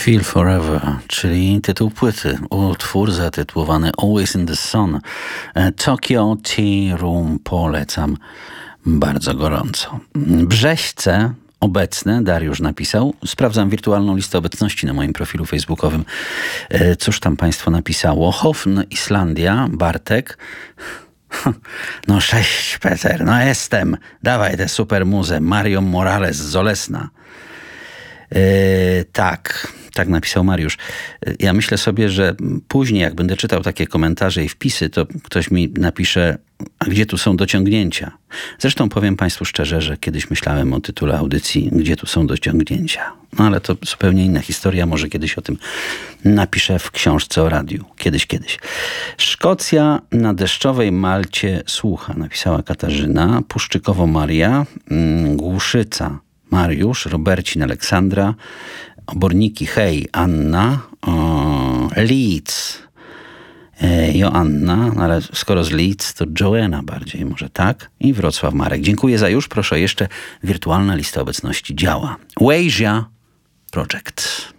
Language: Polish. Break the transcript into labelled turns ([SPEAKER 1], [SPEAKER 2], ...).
[SPEAKER 1] Feel Forever, czyli tytuł płyty, utwór zatytułowany Always in the Sun. Tokyo Tea Room polecam bardzo gorąco. Brzeźce obecne, Dariusz napisał. Sprawdzam wirtualną listę obecności na moim profilu facebookowym. Cóż tam państwo napisało? Hofn, Islandia, Bartek. No cześć Peter, no jestem. Dawaj tę super muzę. Mario Morales z Olesna. Tak napisał Mariusz. Ja myślę sobie, że później jak będę czytał takie komentarze i wpisy, to ktoś mi napisze, a gdzie tu są dociągnięcia? Zresztą powiem państwu szczerze, że kiedyś myślałem o tytule audycji, gdzie tu są dociągnięcia. No ale to zupełnie inna historia, może kiedyś o tym napiszę w książce o radiu. Kiedyś. Szkocja na deszczowej Malcie słucha, napisała Katarzyna. Puszczykowo Maria, Głuszyca Mariusz, Robercin Aleksandra, Oborniki hej Anna, Leeds Joanna, ale skoro z Leeds to Joanna bardziej może, tak? I Wrocław Marek. Dziękuję za już. Proszę jeszcze wirtualna lista obecności działa. Wasia Project.